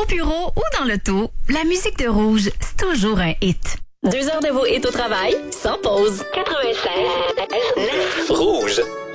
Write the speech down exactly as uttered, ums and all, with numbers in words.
Au bureau ou dans l'auto, la musique de Rouge, c'est toujours un hit. Deux heures de vos hits au travail, sans pause. quatre-vingt-seize neuf. Rouge.